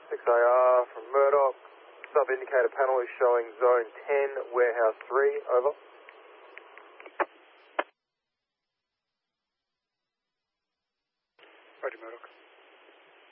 6AR from Murdoch. Sub-indicator panel is showing zone 10, warehouse 3, over. Roger, Murdoch.